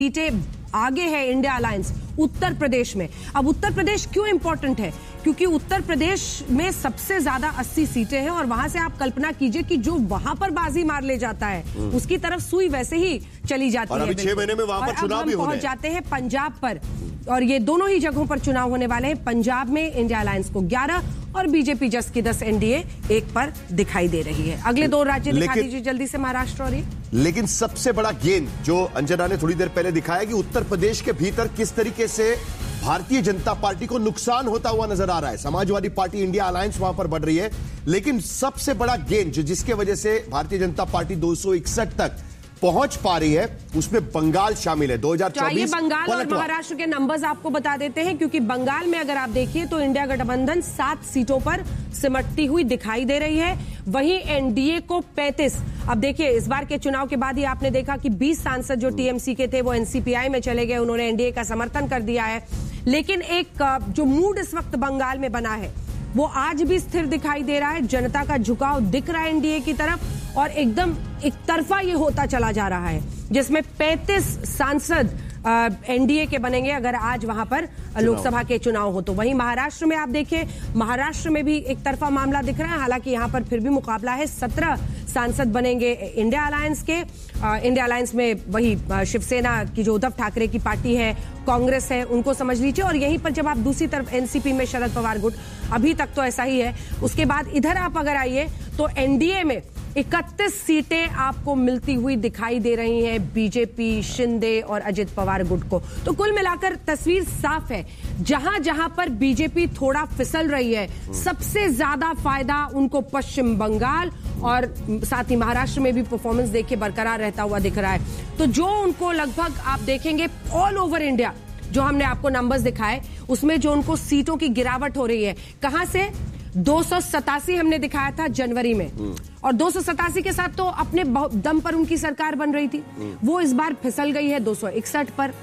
सीटें आगे है इंडिया अलायंस उत्तर प्रदेश में। अब उत्तर प्रदेश क्यों इंपॉर्टेंट है? क्योंकि उत्तर प्रदेश में सबसे ज्यादा 80 सीटें हैं और वहां से आप कल्पना कीजिए कि जो वहां पर बाजी मार ले जाता है उसकी तरफ सुई वैसे ही चली जाती है। अभी 6 महीने में वहां पर चुनाव भी पहुंच जाते हैं पंजाब पर, और ये दोनों ही जगहों पर चुनाव होने वाले हैं। पंजाब में इंडिया अलायंस को 11 और बीजेपी जस की 10 एनडीए 1 पर दिखाई दे रही है। अगले 2 राज्य दिखा दीजिए जल्दी से, महाराष्ट्र और ये। लेकिन सबसे बड़ा गेम जो अंजना ने थोड़ी देर पहले दिखाया कि उत्तर प्रदेश के भीतर किस तरीके से भारतीय जनता पार्टी को नुकसान होता हुआ नजर आ रहा है। समाजवादी पार्टी इंडिया अलायंस वहां पर बढ़ रही है, लेकिन सबसे बड़ा गेन जो जिसके वजह से भारतीय जनता पार्टी 261 तक पहुंच पा रही है उसमें बंगाल शामिल है। 2024 बंगाल और महाराष्ट्र के नंबर्स आपको बता देते हैं, क्योंकि बंगाल में अगर आप देखिए तो इंडिया गठबंधन 7 सीटों पर सिमटती हुई दिखाई दे रही है, वहीं एनडीए को 35। अब देखिए इस बार के चुनाव के बाद ही आपने देखा कि 20 सांसद जो टीएमसी के थे वो एनसीपीआई में चले गए, उन्होंने एनडीए का समर्थन कर दिया है। लेकिन एक जो मूड इस वक्त बंगाल में बना है वो आज भी स्थिर दिखाई दे रहा है। जनता का झुकाव दिख रहा है एनडीए की तरफ और एकदम एक तरफा ये होता चला जा रहा है, जिसमें 35 सांसद एनडीए के बनेंगे अगर आज वहां पर लोकसभा के चुनाव हो तो। वहीं महाराष्ट्र में आप देखिए, महाराष्ट्र में भी एक तरफा मामला दिख रहा है, हालांकि यहां पर फिर भी मुकाबला है। 17 सांसद बनेंगे इंडिया अलायंस के। इंडिया अलायंस में वही शिवसेना की जो उद्धव ठाकरे की पार्टी है, कांग्रेस है, उनको समझ लीजिए। और यहीं पर जब आप दूसरी तरफ एनसीपी में शरद पवार गुट, अभी तक तो ऐसा ही है। उसके बाद इधर आप अगर आइए तो एनडीए में 31 सीटें आपको मिलती हुई दिखाई दे रही हैं बीजेपी, शिंदे और अजित पवार गुट को। तो कुल मिलाकर तस्वीर साफ है, जहां जहां पर बीजेपी थोड़ा फिसल रही है सबसे ज्यादा फायदा उनको पश्चिम बंगाल और साथ ही महाराष्ट्र में भी परफॉर्मेंस देखिए बरकरार रहता हुआ दिख रहा है। तो जो उनको लगभग आप देखेंगे ऑल ओवर इंडिया जो हमने आपको नंबर्स दिखाए उसमें जो उनको सीटों की गिरावट हो रही है, कहां से 287 हमने दिखाया था जनवरी में, और 287 के साथ तो अपने दम पर उनकी सरकार बन रही थी, वो इस बार फिसल गई है 261 पर।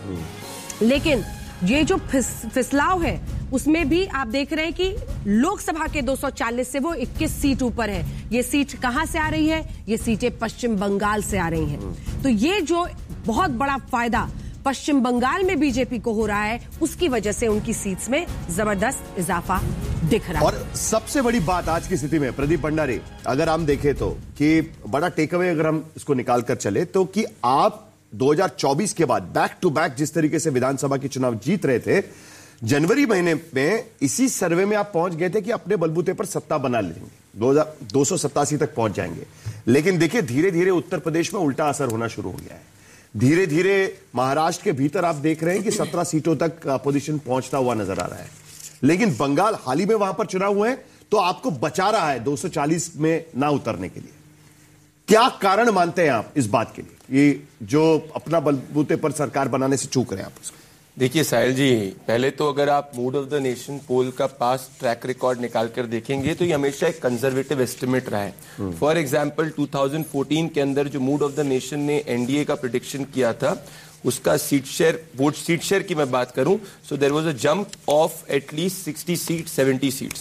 लेकिन ये जो फिसलाव है उसमें भी आप देख रहे हैं कि लोकसभा के 240 से वो 21 सीट ऊपर है। ये सीट कहां से आ रही है? ये सीटें पश्चिम बंगाल से आ रही हैं। तो ये जो बहुत बड़ा फायदा पश्चिम बंगाल में बीजेपी को हो रहा है उसकी वजह से उनकी सीट्स में जबरदस्त इजाफा दिख रहा है। और सबसे बड़ी बात आज की स्थिति में प्रदीप भंडारी, अगर हम देखें तो कि बड़ा टेक अवे अगर हम इसको निकाल कर चले तो कि आप 2024 के बाद बैक टू बैक जिस तरीके से विधानसभा के चुनाव जीत रहे थे, जनवरी महीने में इसी सर्वे में आप पहुंच गए थे कि अपने बलबूते पर सत्ता बना लेंगे, 287 तक पहुंच जाएंगे। लेकिन देखिए धीरे धीरे उत्तर प्रदेश में उल्टा असर होना शुरू हो गया है। धीरे धीरे महाराष्ट्र के भीतर आप देख रहे हैं कि 17 सीटों तक अपोजिशन पहुंचता हुआ नजर आ रहा है। लेकिन बंगाल हाल ही में वहां पर चुनाव हुए तो आपको बचा रहा है 240 में ना उतरने के लिए। क्या कारण मानते हैं आप इस बात के लिए, ये जो अपना बलबूते पर सरकार बनाने से चूक रहे हैं आप उसको? देखिए साहिल जी, पहले तो अगर आप मूड ऑफ द नेशन पोल का पास्ट ट्रैक रिकॉर्ड निकाल कर देखेंगे तो ये हमेशा एक कंजर्वेटिव एस्टिमेट रहा है। फॉर एग्जांपल 2014 के अंदर जो मूड ऑफ द नेशन ने एनडीए का प्रेडिक्शन किया था उसका seat share, vote seat share की मैं बात करूं, so there was a jump of at least 60 seat 70 seats.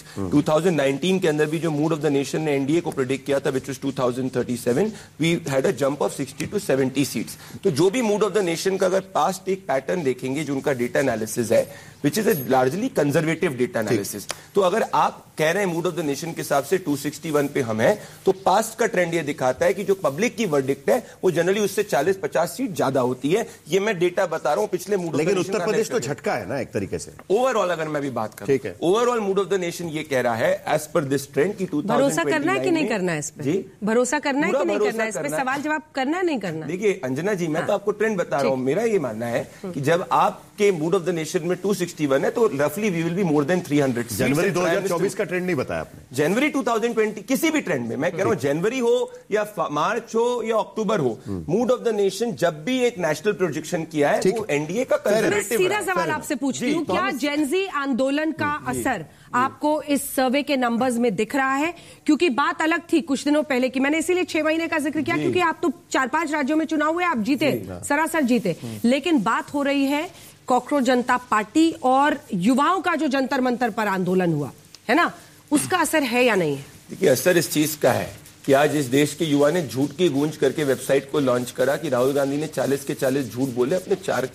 2019 के अंदर भी जो मूड ऑफ द नेशन ने एनडीए को प्रेडिक्ट किया था which was 2037, we had a jump of 60 to 70 seats. तो जो भी मूड ऑफ द नेशन का अगर पास्ट एक पैटर्न देखेंगे जो उनका डेटा एनालिसिस है which is a largely conservative data analysis, तो अगर आप कह रहे हैं मूड ऑफ द नेशन के हिसाब से 261 पे हम हैं, तो पास्ट का ट्रेंड ये दिखाता है कि जो पब्लिक की वर्डिक्ट है वो जनरली उससे 40-50 सीट ज्यादा होती है। ये मैं डेटा बता रहा हूं पिछले मूड ऑफ द नेशन। लेकिन उत्तर प्रदेश तो झटका है ना एक तरीके से। ओवरऑल अगर मैं भी बात करूं, overall mood off the nation ये कह रहा है एज पर दिस ट्रेंड की 2029 भरोसा करना है कि नहीं करना है इस पे? जी, भरोसा करना है कि नहीं करना है इस पे? सवाल जवाब करना है नहीं करना? देखिए अंजना जी, मैं तो आपको ट्रेंड बता रहा हूं। मेरा ये मानना है कि जब आपके मूड ऑफ द नेशन में 261 है तो रफली we will be more than 300। जनवरी 2024 का ट्रेंड नहीं बताया आपने। जनवरी 2020 किसी भी ट्रेंड में, मैं कह रहा हूं जनवरी हो या मार्च हो या अक्टूबर हो, मूड ऑफ द नेशन जब भी एक नेशनल प्रोजेक्शन किया है वो एनडीए का कंजर्वेटिव। सीधा सवाल आपसे पूछती हूँ, क्या जेनजी आंदोलन का असर आपको इस सर्वे के नंबर्स में दिख रहा है? क्योंकि बात अलग थी कुछ दिनों पहले की, मैंने इसीलिए 6 महीने का जिक्र किया क्योंकि आप तो 4-5 राज्यों में चुनाव हुए, आप जीते, सरासर जीते। लेकिन बात हो रही है कॉकरोच जनता पार्टी और युवाओं का जो जंतर मंतर पर आंदोलन हुआ है ना, उसका असर है या नहीं है? देखिए असर इस चीज का है कि आज इस देश के युवा ने झूठ की गूंज करके वेबसाइट को लॉन्च करा कि राहुल गांधी ने 40 के 40 झूठ बोले अपने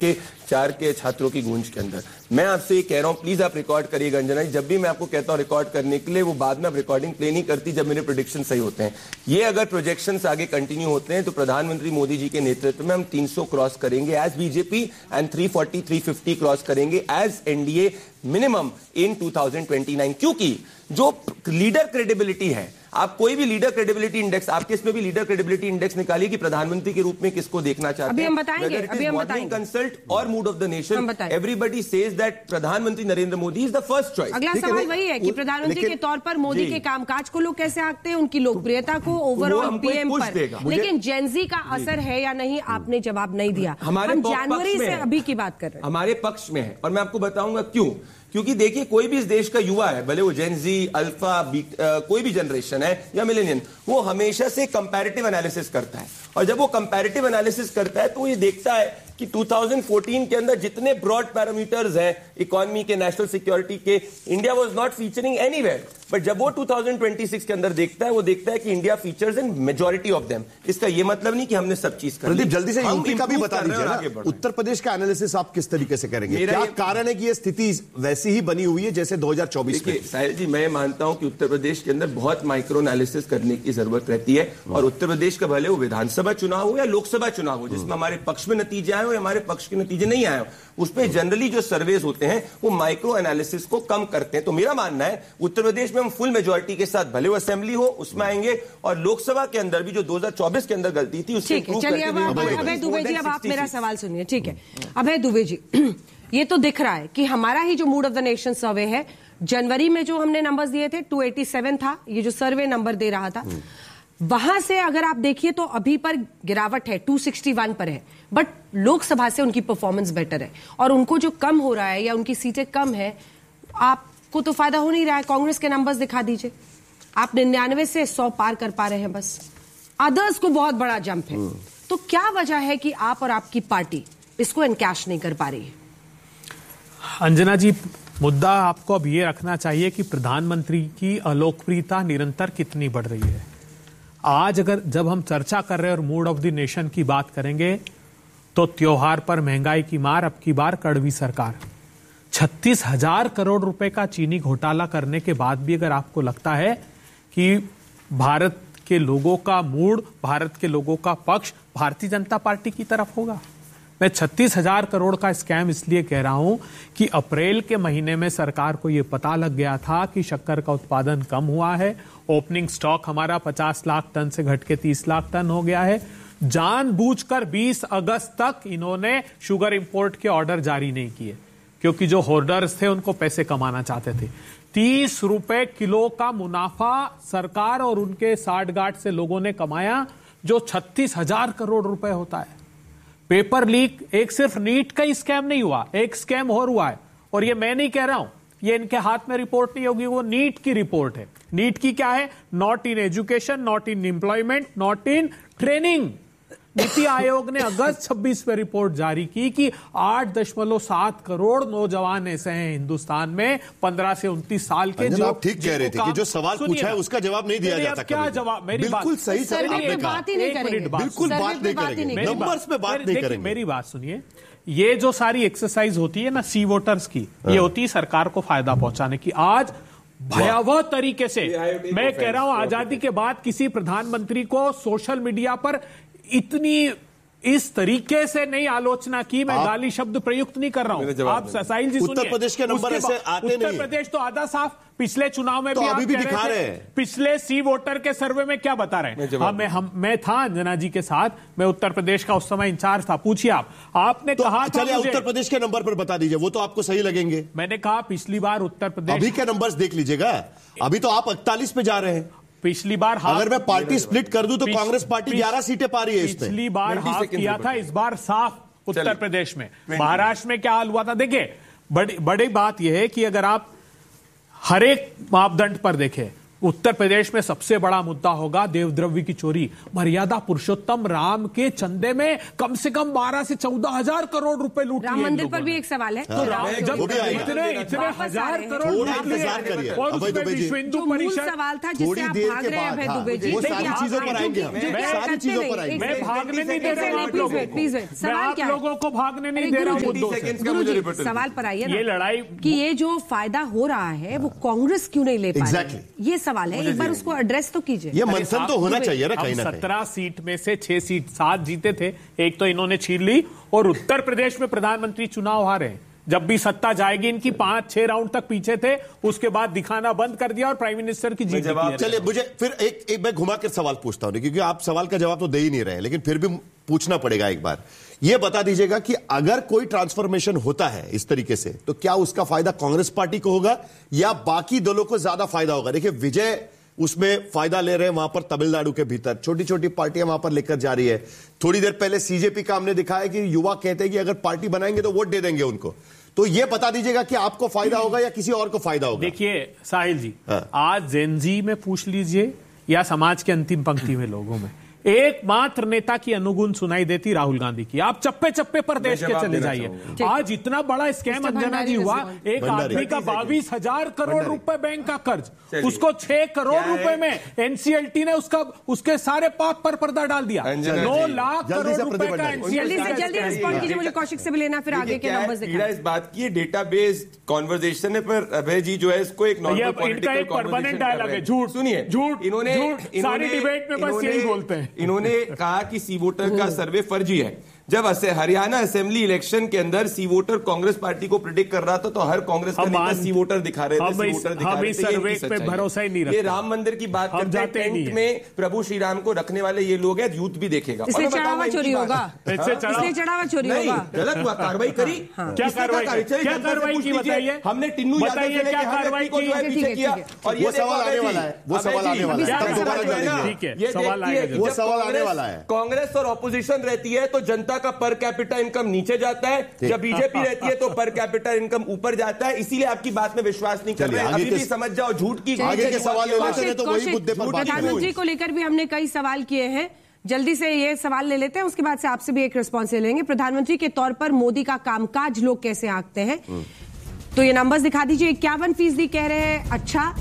चार के छात्रों की गूंज के अंदर। मैं आपसे ये कह रहा हूं, प्लीज आप रिकॉर्ड करिएगा अंजना जी। जब भी मैं आपको कहता हूं रिकॉर्ड करने के लिए, वो बाद में आप रिकॉर्डिंग प्ले नहीं करती जब मेरे प्रेडिक्शन सही होते हैं। ये अगर प्रोजेक्शंस आगे कंटिन्यू होते हैं तो प्रधानमंत्री मोदी जी के नेतृत्व में हम 300 क्रॉस करेंगे एज बीजेपी एंड 340 350 क्रॉस करेंगे एज एनडीए मिनिमम इन 2029। क्योंकि जो लीडर क्रेडिबिलिटी है, आप कोई भी लीडर क्रेडिबिलिटी इंडेक्स, आपके इसमें भी लीडर क्रेडिबिलिटी इंडेक्स निकालिए कि प्रधानमंत्री के रूप में किसको देखना चाहते हैं। अभी हम बताएंगे कंसल्ट और mood off the nation, everybody says that प्रधानमंत्री Narendra Modi is the first choice. अगला सवाल वही है कि प्रधानमंत्री के तौर पर मोदी के कामकाज को लोग कैसे आंकते हैं, उनकी लोकप्रियता को ओवरऑल पीएम पर। लेकिन जेनजी का असर है या नहीं, आपने जवाब नहीं दिया। हम जनवरी से अभी की बात कर रहे हैं, हमारे पक्ष में है और मैं आपको बताऊंगा क्यों। क्योंकि देखिए, कोई भी इस देश का युवा है, भले वो जेनजी, अल्फा, कोई भी जनरेशन है या मिलेनियन, वो हमेशा से कंपैरेटिव एनालिसिस करता है। और जब वो कंपैरेटिव एनालिसिस करता है तो ये देखता है कि 2014 के अंदर जितने ब्रॉड पैरामीटर्स हैं इकोनॉमी के, नेशनल सिक्योरिटी के, India was not featuring anywhere. But जब वो 2026 के अंदर देखता है, वो देखता है कि India features in majority of them. इसका ये मतलब नहीं कि हमने सब चीज कर ली। प्रदीप, जल्दी से यूपी का भी बता दीजिए ना, उत्तर प्रदेश का एनालिसिस आप किस तरीके से करेंगे? क्या कारण है कि ये स्थिति वैसी ही बनी हुई है जैसे 2024 में? साहिल जी, मैं मानता हूं कि उत्तर प्रदेश के अंदर बहुत माइक्रो एनालिसिस करने की जरूरत रहती है। और उत्तर प्रदेश का भले वो विधानसभा चुनाव हो या लोकसभा चुनाव हो, जिसमें हमारे पक्ष में नतीजे आए हो या हमारे पक्ष के नतीजे नहीं आए हो, उस पर जनरली जो सर्वेज होते हैं वो माइक्रो एनालिसिस को कम करते हैं। तो मेरा मानना है उत्तर प्रदेश में हम फुल मेजॉरिटी के साथ, भले वो असेंबली हो उसमें आएंगे, और लोकसभा के अंदर भी जो 2024 के अंदर गलती थी उससे ठीक है। चलिए अभय दुबे जी, अब आप मेरा सवाल सुनिए। ठीक है अभय दुबे जी, ये तो दिख रहा है कि हमारा ही जो मूड ऑफ द नेशन सर्वे है, जनवरी में जो हमने नंबर्स दिए थे 287 था, ये जो सर्वे नंबर दे रहा था, वहां से अगर आप देखिए तो अभी पर गिरावट है, 261 पर है। बट लोकसभा से उनकी परफॉर्मेंस बेटर है, और उनको जो कम हो रहा है या उनकी सीटें कम है, आपको तो फायदा हो नहीं रहा है। कांग्रेस के नंबर्स दिखा दीजिए, आप 99 से 100 पार कर पा रहे हैं बस, अदर्स को बहुत बड़ा जंप है। तो क्या वजह है कि आप और आपकी पार्टी इसको एनकैश नहीं कर पा रही है? अंजना जी, मुद्दा आपको अब ये रखना चाहिए कि प्रधानमंत्री की अलोकप्रियता निरंतर कितनी बढ़ रही है। आज जब हम चर्चा कर रहे हैं और मूड ऑफ द नेशन की बात करेंगे, तो त्योहार पर महंगाई की मार, अब की बार कड़वी सरकार। 36,000 करोड़ रुपए का चीनी घोटाला करने के बाद भी अगर आपको लगता है कि भारत के लोगों का मूड, भारत के लोगों का पक्ष भारतीय जनता पार्टी की तरफ होगा। मैं 36,000 करोड़ का स्कैम इसलिए कह रहा हूं कि अप्रैल के महीने में सरकार को यह पता लग गया था कि शक्कर का उत्पादन कम हुआ है, ओपनिंग स्टॉक हमारा 50 लाख टन से घट के 30 लाख टन हो गया है। जानबूझकर 20 अगस्त तक इन्होंने शुगर इंपोर्ट के ऑर्डर जारी नहीं किए, क्योंकि जो होर्डर्स थे उनको पैसे कमाना चाहते थे। 30 रुपए किलो का मुनाफा सरकार और उनके साठगांठ से लोगों ने कमाया, जो 36,000 करोड़ रुपए होता है। पेपर लीक एक सिर्फ नीट का ही स्कैम नहीं हुआ, एक स्कैम और हुआ है, और ये मैं नहीं कह रहा हूं, ये इनके हाथ में रिपोर्ट नहीं होगी, वो नीट की रिपोर्ट है। नीट की क्या है? Not in education, not in employment, not in training. NITI Aayog ने अगस्त 26 में रिपोर्ट जारी की कि 8.7 करोड़ नौजवान ऐसे हैं हिंदुस्तान में 15 से 29 साल के, जो आप ठीक कह रहे थे कि जो सवाल पूछा है उसका जवाब नहीं दिया जाता। क्या जवाब? मेरी बिल्कुल सही सर, आपने कहा बात ही नहीं करेंगे, बिल्कुल बात नहीं करेंगे, नंबर्स पे बात नहीं करेंगे। मेरी बात सुनिए, ये जो सारी एक्सरसाइज होती है ना सी वोटर्स की, ये होती है सरकार को फायदा पहुंचाने की। आज भयावह तरीके से मैं कह रहा हूं, आजादी के बाद किसी प्रधानमंत्री को सोशल मीडिया पर इतनी इस तरीके से नहीं आलोचना की। मैं गाली शब्द प्रयुक्त नहीं कर रहा हूं। आप साहिल जी सुनिए, उत्तर प्रदेश के नंबर ऐसे आते नहीं। उत्तर प्रदेश तो आधा साफ, पिछले चुनाव में तो भी अभी आप भी कह दिखा रहे हैं। पिछले सी वोटर के सर्वे में क्या बता रहे हैं? मैं था अंजना जी के साथ, मैं उत्तर प्रदेश का उस समय इंचार्ज था। पूछिए आपने तो कहा, चलिए उत्तर प्रदेश के नंबर पर बता दीजिए, वो तो आपको सही लगेंगे। मैंने कहा पिछली बार उत्तर प्रदेश, अभी के नंबर्स देख लीजिएगा, अभी तो आप 41 पे जा रहे हैं। पिछली बार अगर मैं पार्टी स्प्लिट कर दूं तो कांग्रेस पार्टी 11 सीटें पा रही है। पिछली बार हाफ किया था, इस बार साफ उत्तर प्रदेश में। महाराष्ट्र में क्या हाल हुआ था? देखिए, बड़ी बात यह है कि अगर आप हर एक मापदंड पर देखें, उत्तर प्रदेश में सबसे बड़ा मुद्दा होगा देवद्रव्य की चोरी। मर्यादा पुरुषोत्तम राम के चंदे में कम से कम 12 से 14 हजार करोड़ रुपए लूट लिए। राम मंदिर पर भी एक सवाल है। तो जब इतने हजार करोड़ लूट लिए और उसमें विश्व हिंदू परिषद सवाल था जिससे आप भाग रहे हैं अभय दुबे जी। सारी चीजों पर आएंगे, सारी चीजों पर आएंगे। मैं भागने नहीं दे रहा हूं आप लोगों को, मैं आप लोगों को भागने नहीं दे रहा हूं मुद्दों से। सवाल पर आइए ये लड़ाई कि ये जो फायदा हो रहा है वो कांग्रेस क्यों नहीं ले पा रही, ये सवाल है। एक बार उसको एड्रेस तो कीजिए। ये मंथन तो होना चाहिए ना कहीं ना कहीं। 17 सीट में से 6 सीट 7 जीते थे, एक तो इन्होंने छीन ली और उत्तर प्रदेश में प्रधानमंत्री चुनाव हारे। जब भी सत्ता जाएगी इनकी 5-6 राउंड तक पीछे थे, उसके बाद दिखाना बंद कर दिया और प्राइम मिनिस्टर की जीत। चलिए मुझे फिर एक मैं घुमा कर सवाल पूछता हूं, क्योंकि आप सवाल का जवाब तो दे ही नहीं रहे, लेकिन फिर भी पूछना पड़ेगा एक बार। यह बता दीजिएगा कि अगर कोई ट्रांसफॉर्मेशन होता है इस तरीके से, तो क्या उसका फायदा कांग्रेस पार्टी को होगा या बाकी दलों को ज्यादा फायदा होगा? देखिए विजय उसमें फायदा ले रहे हैं वहां पर तमिलनाडु के भीतर, छोटी छोटी पार्टियां वहां पर लेकर जा रही है। थोड़ी देर पहले सीजेपी का हमने दिखाया कि युवा कहते हैं कि अगर पार्टी बनाएंगे तो वोट दे देंगे उनको। तो ये बता दीजिएगा कि आपको फायदा होगा या किसी और को फायदा होगा? देखिए साहिल जी, आज जेनजी में पूछ लीजिए या समाज के अंतिम पंक्ति में लोगों में, एकमात्र नेता की अनुगुण सुनाई देती राहुल गांधी की। आप चप्पे चप्पे पर देश के चले जाइए। आज इतना बड़ा स्कैम अंजना जी हुआ, एक आदमी का 22,000 करोड़ रुपए बैंक का कर्ज, उसको 6 करोड़ रुपए में एनसीएलटी ने उसके सारे पाप पर पर्दा डाल दिया। 9 लाख करोड़ रुपए का एनसीएलटी। जल्दी रिस्पॉन्ड कीजिए, मुझे कौशिक से भी लेना, फिर आगे के नंबर्स दिखाएं। इस बात की डेटा बेस्ड कॉन्वर्जेशन है, पर अभय जी जो है इसको एक नॉर्मल पॉलिटिकल परमानेंट डायलॉग है। झूठ सुनिए, झूठ इन्होंने सारी डिबेट में बस यही बोलते हैं। इन्होंने कहा कि सी वोटर का सर्वे फर्जी है। जब हरियाणा असेंबली इलेक्शन के अंदर सी वोटर कांग्रेस पार्टी को प्रेडिक्ट कर रहा था, तो हर कांग्रेस का नेता सी वोटर दिखा रहे थे, सी वोटर दिखा रहे थे। सर्वे पे भरोसा ही नहीं रखते। ये राम मंदिर की बात करते हैं, टेंट में प्रभु श्री राम को रखने वाले ये लोग हैं, यूथ भी देखेगा। इसलिए चढ़ावा चोरी होगा, इसलिए चढ़ावा चोरी होगा। गलत हुआ, कार्रवाई करी। क्या कार्रवाई की बताइए? हमने टिन्नू बताइए क्या कार्रवाई की किया। और वो सवाल आने वाला है, वो सवाल आने वाला है। ठीक है, सवाल आएगा, वो सवाल आने वाला है। कांग्रेस और ऑपोजिशन रहती है तो जनता का पर कैपिटा इनकम नीचे जाता है, जब बीजेपी रहती है तो पर कैपिटा इनकम ऊपर जाता है। इसीलिए आपकी बात में विश्वास नहीं कर रहे हैं। अभी भी समझ जाओ, झूठ की आगे के सवाल ले लेते हैं तो वही मुद्दे पर बात। प्रधानमंत्री को लेकर भी हमने कई सवाल किए हैं, जल्दी से ये सवाल ले लेते हैं, उसके बाद से आपसे भी एक रिस्पॉन्स ले लेंगे। प्रधानमंत्री के तौर पर मोदी का कामकाज लोग कैसे आंकते हैं, तो ये नंबर्स दिखा दीजिए। 51% कह रहे हैं अच्छा,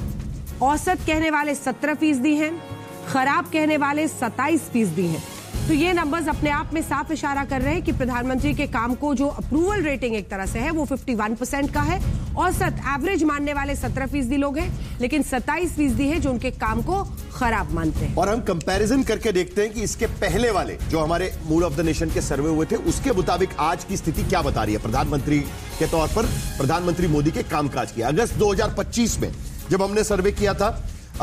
औसत कहने वाले 17% हैं, खराब कहने वाले 27% हैं। तो ये नंबर्स अपने आप में साफ इशारा कर रहे हैं कि प्रधानमंत्री के काम को जो अप्रूवल रेटिंग एक तरह से है वो 51% का है। औसत एवरेज मानने वाले 17% लोग हैं, लेकिन 27% है जो उनके काम को खराब मानते हैं। और हम कंपैरिजन करके देखते हैं कि इसके पहले वाले जो हमारे मूड ऑफ द नेशन के सर्वे हुए थे, उसके मुताबिक आज की स्थिति क्या बता रही है प्रधानमंत्री के तौर पर, प्रधानमंत्री मोदी के कामकाज की। अगस्त 2025 में जब हमने सर्वे किया था,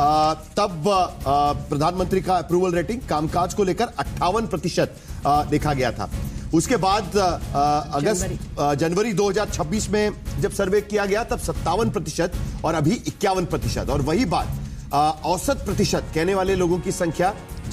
तब प्रधानमंत्री का अप्रूवल रेटिंग कामकाज को लेकर 58% देखा गया था। उसके बाद जनवरी 2026 में जब सर्वे किया गया तब 57% और अभी 51%। और वही बात औसत प्रतिशत कहने वाले लोगों की संख्या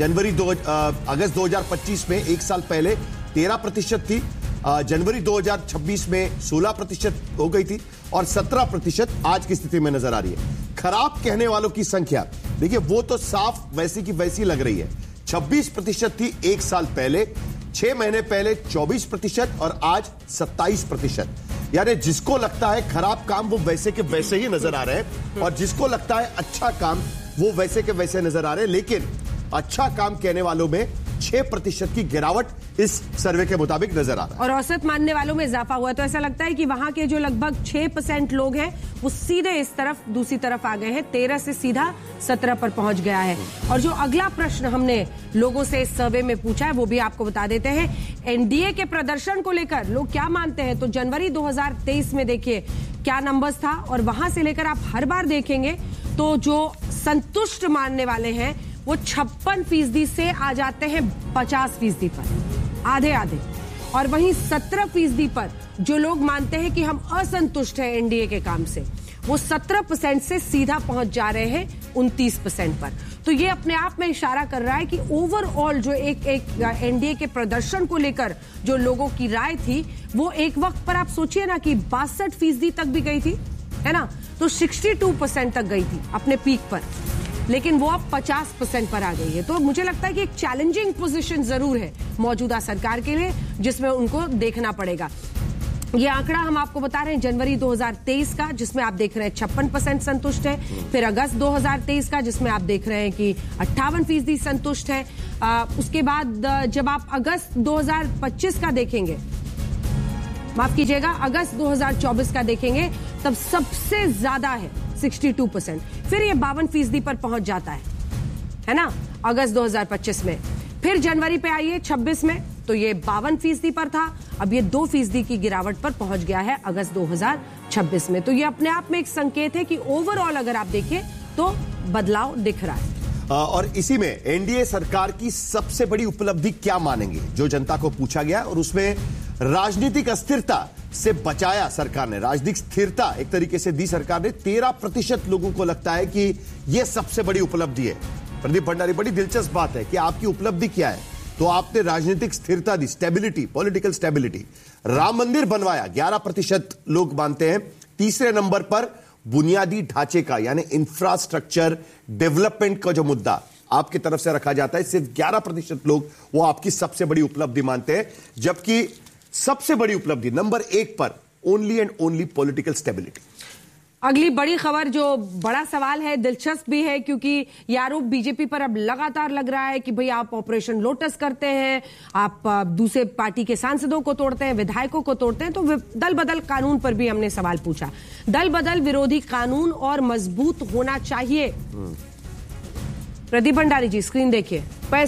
अगस्त 2025 में एक साल पहले 13% थी, जनवरी 2026 में 16% हो गई थी और 17% आज की स्थिति में नजर आ रही है। खराब कहने वालों की संख्या देखिए, वो तो साफ वैसी की वैसी लग रही है। 26% थी एक साल पहले, 6 महीने पहले 24% और आज 27%। यानी जिसको लगता है खराब काम वो वैसे के वैसे ही नजर आ रहे हैं, और जिसको लगता है अच्छा काम वो वैसे के वैसे नजर आ रहे हैं। लेकिन अच्छा काम कहने वालों में 6% की गिरावट इस सर्वे के मुताबिक नजर आ रहा है, और औसत मानने वालों में इजाफा हुआ। तो ऐसा लगता है कि वहां के जो लगभग 6% लोग हैं वो सीधे इस तरफ दूसरी तरफ आ गए हैं, 13 से सीधा 17 पर पहुंच गया है। और जो अगला प्रश्न हमने लोगों से इस सर्वे में पूछा है वो भी आपको बता देते हैं। एनडीए के प्रदर्शन को लेकर लोग क्या मानते हैं, तो जनवरी 2023 में देखिए क्या नंबर्स था, और वहां से लेकर आप हर बार देखेंगे तो जो संतुष्ट मानने वाले हैं वो 56% से आ जाते हैं 50% पर, आधे आधे। और वहीं 17% पर जो लोग मानते हैं कि हम असंतुष्ट हैं एनडीए के काम से, वो 17% से सीधा पहुंच जा रहे हैं 29% पर। तो ये अपने आप में इशारा कर रहा है कि ओवरऑल जो एक एनडीए के प्रदर्शन को लेकर जो लोगों की राय थी वो एक वक्त पर आप सोचिए ना कि 62% तक भी गई थी, है ना, तो 62% तक गई थी अपने पीक पर। लेकिन वो अब 50% पर आ गई है। तो मुझे लगता है कि एक चैलेंजिंग पोजीशन जरूर है मौजूदा सरकार के लिए, जिसमें उनको देखना पड़ेगा। ये आंकड़ा हम आपको बता रहे हैं जनवरी 2023 का, जिसमें आप देख रहे हैं 56% संतुष्ट है। फिर अगस्त 2023 का, जिसमें आप देख रहे हैं कि 58% संतुष्ट है। उसके बाद जब आप अगस्त 2025 का देखेंगे, माफ कीजिएगा, अगस्त 2024 का देखेंगे, तब सबसे ज्यादा है 62%। फिर ये 52% पर पहुंच जाता है ना, अगस्त 2025 में। फिर जनवरी पे आइए 26 में, तो ये 52% पर था, अब ये 2% की गिरावट पर पहुंच गया है अगस्त 2026 में। तो ये अपने आप में एक संकेत है कि ओवरऑल अगर आप देखें तो बदलाव दिख रहा है। और इसी में एनडीए सरकार की सबसे बड़ी उपलब्धि क्या मानेंगे, जो जनता को पूछा गया, और उसमें राजनीतिक अस्थिरता से बचाया सरकार ने, राजनीतिक स्थिरता एक तरीके से दी सरकार ने। 13% लोगों को लगता है कि यह सबसे बड़ी उपलब्धि है। प्रदीप भंडारी, बड़ी दिलचस्प बात है कि आपकी उपलब्धि क्या है, तो आपने राजनीतिक स्थिरता दी, स्टेबिलिटी, पॉलिटिकल स्टेबिलिटी। राम मंदिर बनवाया, 11% लोग मानते हैं। तीसरे नंबर पर बुनियादी ढांचे का, यानी इंफ्रास्ट्रक्चर डेवलपमेंट का जो मुद्दा आपकी तरफ से रखा जाता है, सिर्फ 11% लोग वो आपकी सबसे बड़ी उपलब्धि मानते हैं। जबकि सबसे बड़ी उपलब्धि नंबर 1 पर only and only political stability. अगली बड़ी खबर, जो बड़ा सवाल है, दिलचस्प भी है, क्योंकि ये आरोप बीजेपी पर अब लगातार लग रहा है कि भाई आप ऑपरेशन लोटस करते हैं, आप दूसरे पार्टी के सांसदों को तोड़ते हैं, विधायकों को तोड़ते हैं। तो दल बदल कानून पर भी हमने सवाल पूछा। दल बदल विरोधी कानून और मजबूत होना चाहिए। प्रदीप भंडारी जी, स्क्रीन देखिए,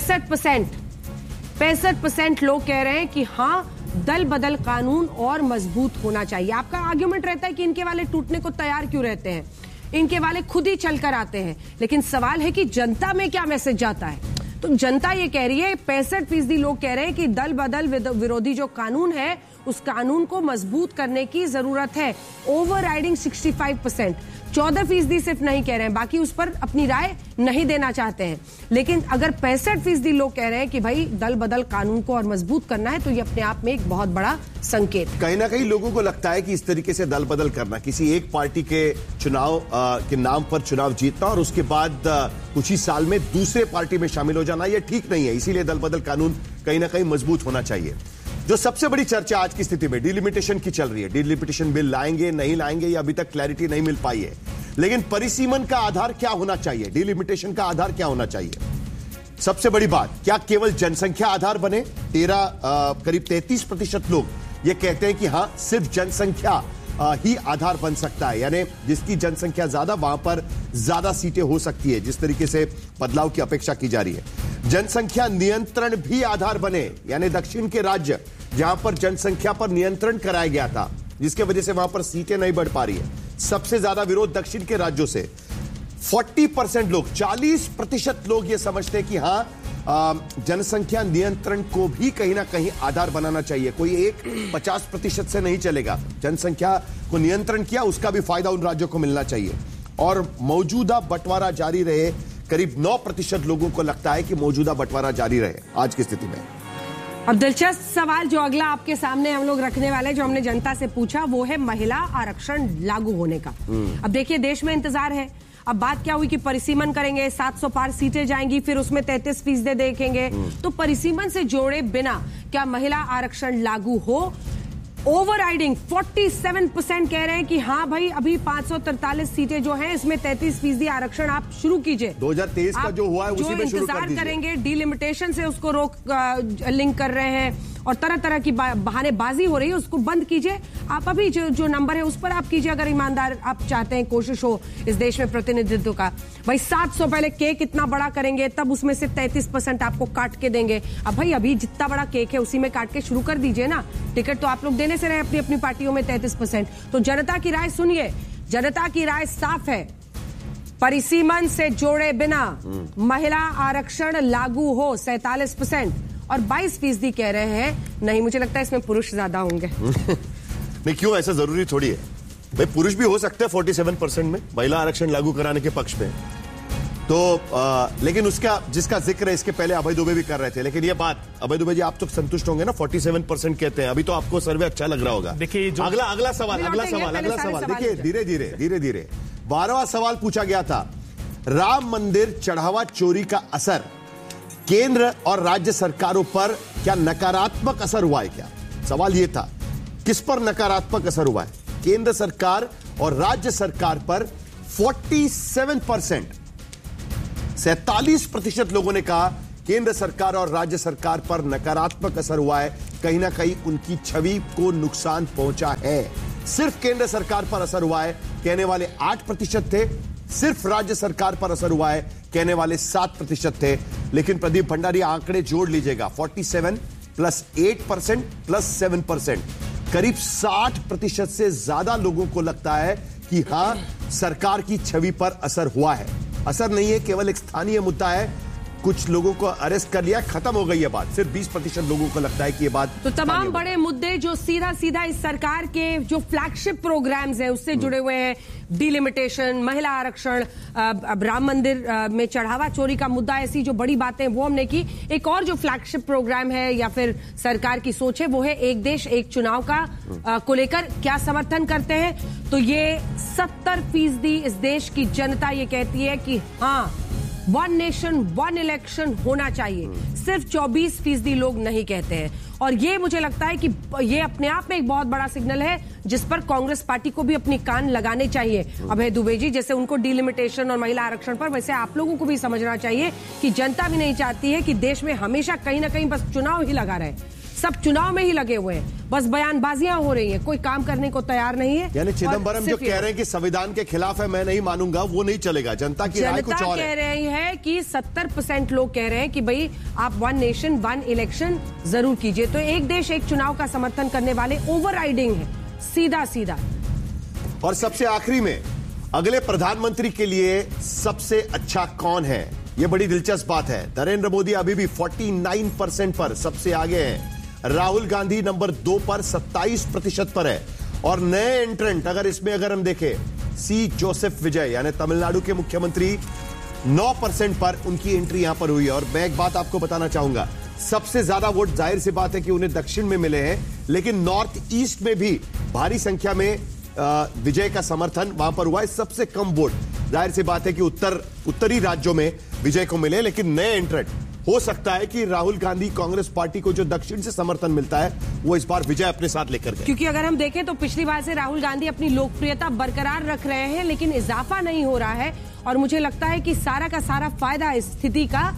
65% लोग कह रहे हैं कि हाँ, दल बदल कानून और मजबूत होना चाहिए। आपका आर्ग्यूमेंट रहता है कि इनके वाले टूटने को तैयार क्यों रहते हैं, इनके वाले खुद ही चलकर आते हैं। लेकिन सवाल है कि जनता में क्या मैसेज जाता है। तो जनता ये कह रही है, 65% लोग कह रहे हैं कि दल बदल विरोधी जो कानून है, उस कानून को मजबूत करने की जरूरत है। ओवर राइडिंग 65%, 14% सिर्फ नहीं कह रहे हैं, बाकी उस पर अपनी राय नहीं देना चाहते हैं। लेकिन अगर 65% लोग कह रहे हैं कि भाई दल बदल कानून को और मजबूत करना है, तो ये अपने आप में एक बहुत बड़ा संकेत। कहीं ना कहीं लोगों को लगता है कि इस तरीके से दल बदल करना, किसी एक पार्टी के चुनाव के नाम पर चुनाव जीतना और उसके बाद कुछ ही साल में दूसरे पार्टी में शामिल हो जाना, यह ठीक नहीं है। इसीलिए दल बदल कानून कहीं ना कहीं मजबूत होना चाहिए। जो सबसे बड़ी चर्चा आज की स्थिति में डिलिमिटेशन की चल रही है, डिलिमिटेशन बिल लाएंगे नहीं लाएंगे, ये अभी तक क्लैरिटी नहीं मिल पाई है। लेकिन परिसीमन का आधार क्या होना चाहिए, डिलिमिटेशन का आधार क्या होना चाहिए, सबसे बड़ी बात, क्या केवल जनसंख्या आधार बने? करीब 33% लोग ये कहते हैं कि हां, सिर्फ जनसंख्या ही आधार बन सकता है, यानी जिसकी जनसंख्या ज्यादा वहां पर ज्यादा सीटें हो सकती है, जिस तरीके से बदलाव की अपेक्षा की जा रही है। जनसंख्या नियंत्रण भी आधार बने, यानी दक्षिण के राज्य जहां पर जनसंख्या पर नियंत्रण कराया गया था, जिसके वजह से वहां पर सीटें नहीं बढ़ पा रही है। सबसे ज्यादा विरोध दक्षिण के राज्यों से। 40% लोग, 40% लोग ये समझते हैं कि हां, जनसंख्या नियंत्रण को भी कहीं ना कहीं आधार बनाना चाहिए। कोई एक 50% से नहीं चलेगा। जनसंख्या को नियंत्रण किया, उसका भी फायदा उन राज्यों को मिलना चाहिए। और मौजूदा बंटवारा जारी रहे। करीब 9% लोगों को लगता है कि मौजूदा बंटवारा जारी रहे आज की स्थिति में। अब दिलचस्प सवाल जो अगला आपके सामने हम लोग रखने वाले, जो हमने जनता से पूछा, वो है महिला आरक्षण लागू होने का। अब देखिए, देश में इंतजार है। अब बात क्या हुई कि परिसीमन करेंगे, 700 पार सीटें जाएंगी, फिर उसमें 33% देखेंगे। तो परिसीमन से जोड़े बिना क्या महिला आरक्षण लागू हो? ओवर राइडिंग 47% कह रहे हैं कि हाँ भाई, अभी 543 सीटें जो हैं, इसमें 33% आरक्षण आप शुरू कीजिए। 2023 का जो हुआ है उसी में शुरू कर दीजिए। करेंगे, डिलिमिटेशन से उसको लिंक कर रहे हैं और तरह तरह की बहानेबाजी हो रही है, उसको बंद कीजिए। आप अभी जो नंबर है उस पर आप कीजिए, अगर ईमानदार आप चाहते हैं, कोशिश हो इस देश में प्रतिनिधित्व का। भाई 700 पहले केक इतना बड़ा करेंगे, तब उसमें से 33% आपको काट के देंगे। अब भाई अभी जितना बड़ा केक है उसी में काट के शुरू कर दीजिए ना। टिकट तो आप लोग देने से रहे अपनी अपनी पार्टियों में 33%। तो जनता की राय सुनिए, जनता की राय साफ है, परिसीमन से जोड़े बिना महिला आरक्षण लागू हो 47%, और 22% कह रहे हैं नहीं। मुझे लगता है इसमें पुरुष ज्यादा होंगे। नहीं, क्यों? ऐसा जरूरी थोड़ी है भाई, पुरुष भी हो सकते हैं 47% में महिला आरक्षण लागू कराने के पक्ष में। तो लेकिन उसका जिसका जिक्र है, इसके पहले अभय दुबे भी कर रहे थे। लेकिन ये बात, अभय दुबे जी, आप तो संतुष्ट होंगे ना? 47% कहते हैं, अभी तो आपको सर्वे अच्छा लग रहा होगा। देखिए, अगला सवाल देखिए, धीरे धीरे 12वां सवाल पूछा गया था। राम मंदिर चढ़ावा चोरी का असर केंद्र और राज्य सरकारों पर क्या नकारात्मक असर हुआ है क्या? सवाल यह था, किस पर नकारात्मक असर हुआ है? केंद्र सरकार और राज्य सरकार पर 47% लोगों ने कहा केंद्र सरकार और राज्य सरकार पर नकारात्मक असर हुआ है, कहीं ना कहीं उनकी छवि को नुकसान पहुंचा है। सिर्फ केंद्र सरकार पर असर हुआ है कहने वाले 8% थे, सिर्फ राज्य सरकार पर असर हुआ है कहने वाले 7% थे। लेकिन प्रदीप भंडारी आंकड़े जोड़ लीजिएगा, 47 प्लस 8% प्लस 7%, करीब 60% से ज्यादा लोगों को लगता है कि हां, सरकार की छवि पर असर हुआ है। असर नहीं है, केवल एक स्थानीय मुद्दा है, कुछ लोगों को अरेस्ट कर लिया, खत्म हो गई ये बात। सिर्फ 20% लोगों को लगता है कि ये बात। तो तमाम बड़े मुद्दे जो सीधा सीधा इस सरकार के जो फ्लैगशिप प्रोग्राम्स हैं उससे जुड़े हुए हैं, डिलिमिटेशन, महिला आरक्षण, अब राम मंदिर में चढ़ावा चोरी का मुद्दा, ऐसी जो बड़ी बातें वो हमने की। एक और जो फ्लैगशिप प्रोग्राम है या फिर सरकार की सोच है वो है एक देश एक चुनाव का को लेकर क्या समर्थन करते हैं। तो ये 70% इस देश की जनता ये कहती है कि हाँ, 1 नेशन 1 इलेक्शन होना चाहिए। सिर्फ 24% लोग नहीं कहते हैं। और ये मुझे लगता है कि ये अपने आप में एक बहुत बड़ा सिग्नल है जिस पर कांग्रेस पार्टी को भी अपनी कान लगाने चाहिए। अभय दुबे जी, जैसे उनको डिलिमिटेशन और महिला आरक्षण पर, वैसे आप लोगों को भी समझना चाहिए कि जनता भी नहीं चाहती है कि देश में हमेशा कहीं ना कहीं बस चुनाव ही लगा रहे। सब चुनाव में ही लगे हुए हैं, बस बयानबाजियां हो रही हैं, कोई काम करने को तैयार नहीं है। यानी चिदंबरम जो कह रहे हैं कि संविधान के खिलाफ है, मैं नहीं मानूंगा, वो नहीं चलेगा। जनता की राय कुछ और है। कह रही है कि 70% लोग कह रहे हैं कि भाई आप 1 नेशन 1 इलेक्शन जरूर कीजिए। तो एक देश एक चुनाव का समर्थन करने वाले ओवरराइडिंग है, सीधा सीधा। और सबसे आखिरी में, अगले प्रधानमंत्री के लिए सबसे अच्छा कौन है, यह बड़ी दिलचस्प बात है। नरेंद्र मोदी अभी भी 49% पर सबसे आगे हैं। राहुल गांधी नंबर 2 पर 27% पर है। और नए एंट्रेंट अगर हम देखें, सी जोसेफ विजय यानी तमिलनाडु के मुख्यमंत्री 9% पर उनकी एंट्री यहां पर हुई है। और मैं एक बात आपको बताना चाहूंगा, सबसे ज्यादा वोट जाहिर सी बात है कि उन्हें दक्षिण में मिले हैं, लेकिन नॉर्थ ईस्ट में भी भारी संख्या में विजय का समर्थन वहां पर हुआ है। सबसे कम वोट जाहिर सी बात है कि उत्तरी राज्यों में विजय को मिले। लेकिन नए एंट्रेंट, हो सकता है कि राहुल गांधी कांग्रेस पार्टी को जो दक्षिण से समर्थन मिलता है वो इस बार विजय अपने साथ लेकर गए। क्योंकि अगर हम देखें तो पिछली बार से राहुल गांधी अपनी लोकप्रियता बरकरार रख रहे हैं, लेकिन इजाफा नहीं हो रहा है। और मुझे लगता है कि सारा का सारा फायदा इस स्थिति का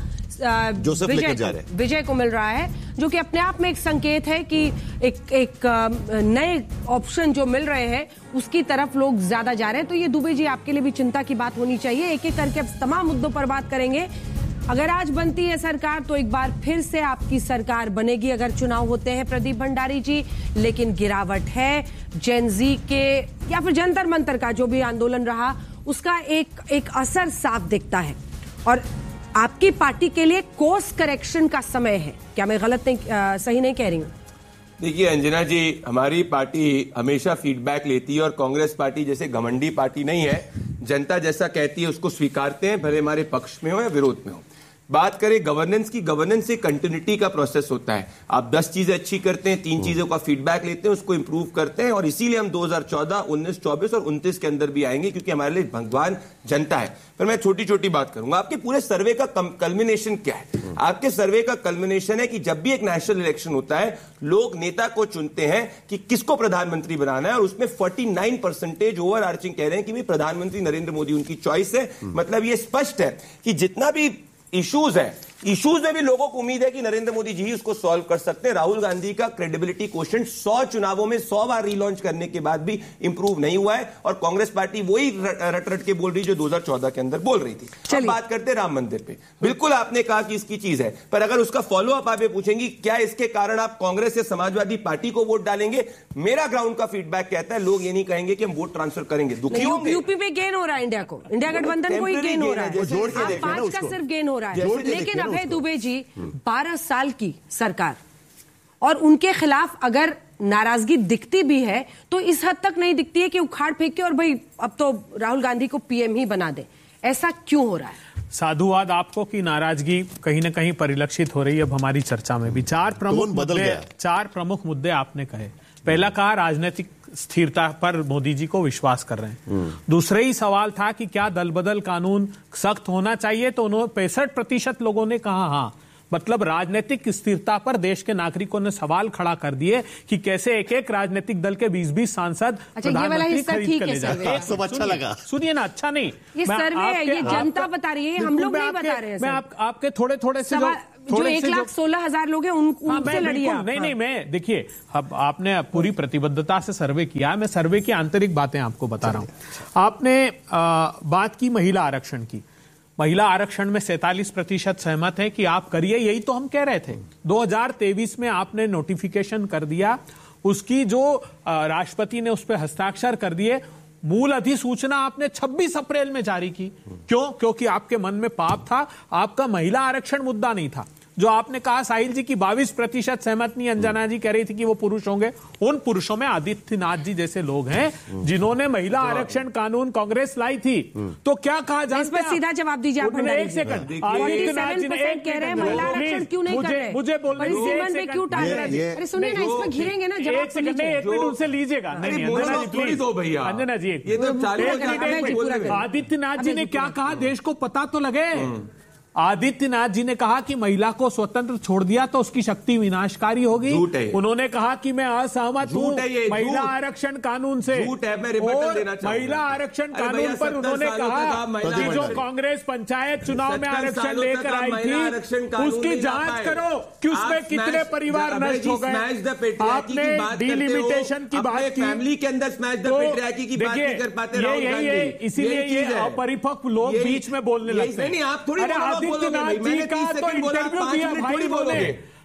विजय को मिल रहा है, जो कि अपने आप में एक संकेत है कि एक नए ऑप्शन जो मिल रहे हैं उसकी तरफ लोग ज्यादा जा रहे हैं। तो ये दुबे जी आपके लिए भी चिंता की बात होनी चाहिए। एक एक करके अब तमाम मुद्दों पर बात करेंगे। अगर आज बनती है सरकार तो एक बार फिर से आपकी सरकार बनेगी अगर चुनाव होते हैं, प्रदीप भंडारी जी। लेकिन गिरावट है, जेन जी के या फिर जंतर मंतर का जो भी आंदोलन रहा उसका एक असर साफ दिखता है। और आपकी पार्टी के लिए कोर्स करेक्शन का समय है। क्या मैं गलत नहीं, सही नहीं कह रही हूं? देखिए अंजना जी, हमारी पार्टी हमेशा फीडबैक लेती है और कांग्रेस पार्टी जैसे घमंडी पार्टी नहीं है। जनता जैसा कहती है उसको स्वीकारते हैं, भले हमारे पक्ष में हो या विरोध में हो। बात करें गवर्नेंस की, गवर्नेंस से कंटिन्यूटी का प्रोसेस होता है। आप 10 चीजें अच्छी करते हैं, 3 चीजों का फीडबैक लेते हैं, उसको इंप्रूव करते हैं। और इसीलिए हम 2014, 19, 24 और 29 के अंदर भी आएंगे, क्योंकि हमारे लिए भगवान जनता है। पर मैं छोटी छोटी बात करूंगा। आपके पूरे सर्वे का कल्मिनेशन क्या है? आपके सर्वे का कल्मिनेशन है कि जब भी एक नेशनल इलेक्शन होता है, लोग नेता को चुनते हैं कि किसको प्रधानमंत्री बनाना है, और उसमें 49% ओवर आर्चिंग कह रहे हैं कि भाई प्रधानमंत्री नरेंद्र मोदी उनकी चॉइस है। मतलब यह स्पष्ट है कि जितना भी इश्यूज है, इश्यूज में भी लोगों को उम्मीद है कि नरेंद्र मोदी जी ही उसको सॉल्व कर सकते हैं। राहुल गांधी का क्रेडिबिलिटी क्वोशेंट 100 चुनावों में 100 बार रीलॉन्च करने के बाद भी इंप्रूव नहीं हुआ है। और कांग्रेस पार्टी वही रट के बोल रही जो 2014 के अंदर बोल रही थी। अब बात करते हैं राम मंदिर पे। बिल्कुल आपने कहा कि इसकी चीज है, पर अगर उसका फॉलो अप आप पूछेंगी क्या इसके कारण आप कांग्रेस या समाजवादी पार्टी को वोट डालेंगे, मेरा ग्राउंड का फीडबैक कहता है लोग ये नहीं कहेंगे कि हम वोट ट्रांसफर करेंगे। दुखी होंगे। यूपी में गेन हो रहा है इंडिया को, इंडिया गठबंधन को ही गेन हो रहा है, 5 का सिर्फ गेन हो रहा है। लेकिन अभय दुबे जी, 12 साल की सरकार और उनके खिलाफ अगर नाराजगी दिखती भी है तो इस हद तक नहीं दिखती है कि उखाड़ फेंक के और भाई अब तो राहुल गांधी को पीएम ही बना दे। ऐसा क्यों हो रहा है? साधुवाद आपको की नाराजगी कहीं ना कहीं परिलक्षित हो रही है। अब हमारी चर्चा में भी 4 प्रमुख मुद्दे आपने कहे। पहला कहा राजनीतिक स्थिरता पर मोदी जी को विश्वास कर रहे हैं। दूसरा ही सवाल था कि क्या दल बदल कानून सख्त होना चाहिए, तो 65% लोगों ने कहा हाँ। मतलब राजनीतिक स्थिरता पर देश के नागरिकों ने सवाल खड़ा कर दिए कि कैसे एक एक राजनीतिक दल के 20-20 सांसद प्रधानमंत्री खरीद कर ले जाते हैं। सब अच्छा लगा, सुनिए ना, अच्छा नहीं, ये सर्वे है, ये जनता बता रही है, हम लोग नहीं बता रहे हैं। मैं आपके थोड़े से जो 1,16,000 लोग हैं उनसे लड़िए। नहीं, मैं देखिए, अब आपने पूरी प्रतिबद्धता से सर्वे किया, मैं सर्वे की आंतरिक बातें आपको बता रहा हूं। आपने बात की महिला आरक्षण की। महिला आरक्षण में 47% सहमत है कि आप करिए, यही तो हम कह रहे थे। 2023 में आपने नोटिफिकेशन कर दिया, उसकी जो राष्ट्रपति ने उस पर हस्ताक्षर कर दिए। मूल अधिसूचना आपने 26 अप्रैल में जारी की। क्यों? क्योंकि आपके मन में पाप था, आपका महिला आरक्षण मुद्दा नहीं था। जो आपने कहा साहिल जी की 22% सहमत नहीं, अंजना जी कह रही थी कि वो पुरुष होंगे। उन पुरुषों में आदित्यनाथ जी जैसे लोग हैं जिन्होंने महिला आरक्षण कानून कांग्रेस लाई थी। तो क्या कहा जाए, इस पर सीधा जवाब दीजिए आप। एक सेकंड, आदित्यनाथ जी ने कह रहे हैं महिला आरक्षण क्यों नहीं कर रहे, मुझे बोलने क्यों टाल रहे हैं? अरे सुनिए ना, इस पर घिरेंगे ना, जवाब एक मिनट उनसे लीजिएगा। नहीं, अंजना जी, आदित्यनाथ जी ने क्या कहा, देश को पता तो लगे। आदित्यनाथ जी ने कहा कि महिला को स्वतंत्र छोड़ दिया तो उसकी शक्ति विनाशकारी होगी। उन्होंने कहा कि मैं असहमत हूं महिला आरक्षण कानून से। महिला आरक्षण कानून पर उन्होंने कहा कि जो कांग्रेस पंचायत चुनाव में आरक्षण लेकर आई थी उसकी जांच करो कि उसमें कितने परिवार नष्ट हो गए। आपने डिलिमिटेशन की बात की, फैमिली के अंदर स्मैश द पेट्रियार्की की बात नहीं कर पाते राहुल गांधी, इसीलिए ये अपरिपक्व लोग बीच में बोलने लगते हैं। नहीं, आप थोड़ी आदित्यनाथ जी का तो इंटरव्यू किया भाई, बोले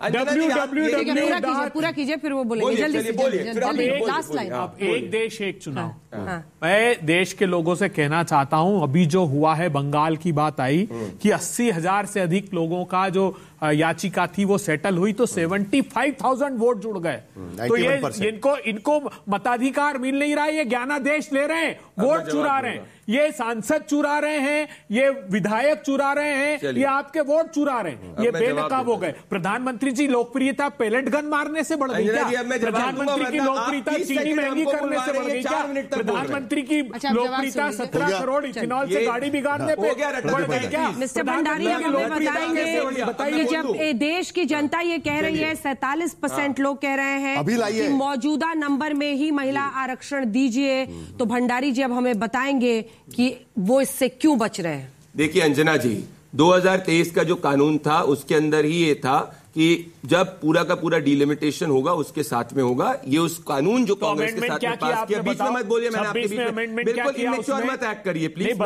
पूरा कीजिए फिर वो बोलेंगे। जल्दी से जल्दी, लास्ट लाइन। अब एक देश एक चुनाव। मैं देश के लोगों से कहना चाहता हूं, अभी जो हुआ है, बंगाल की बात आई कि 80,000 से अधिक लोगों का जो याचिका थी वो सेटल हुई, तो 75,000 वोट जुड़ गए। तो ये इनको मताधिकार मिल नहीं रहा है, ये ज्ञानादेश ले रहे हैं, वोट चुरा रहे हैं, ये सांसद चुरा रहे हैं, ये विधायक चुरा रहे हैं, ये आपके वोट चुरा रहे हैं, ये बेनकाब हो गए। प्रधानमंत्री जी लोकप्रियता पेलेट गन मारने से बढ़ गई क्या? प्रधानमंत्री की लोकप्रियता चीनी महंगी करने से बढ़ गई क्या? प्रधानमंत्री की लोकप्रियता 17 करोड़ इथेनॉल से गाड़ी बिगाड़ने पे बढ़ गई क्या? मिस्टर भंडारी, अब हमें बताएंगे, जब देश की जनता ये कह रही है, 47% लोग कह रहे हैं कि मौजूदा नंबर में ही महिला आरक्षण दीजिए, तो भंडारी जी अब हमें बताएंगे कि वो इससे क्यों बच रहे हैं। देखिए अंजना जी, 2023 का जो कानून था उसके अंदर ही ये था कि जब पूरा का पूरा डिलिमिटेशन होगा उसके साथ में होगा। ये उस कानून जो कांग्रेस के साथ में पास किया, बीच में मत बोलिए, मैंने आपके बीच में बिल्कुल इमेच्योर मत एक्ट करिए प्लीज।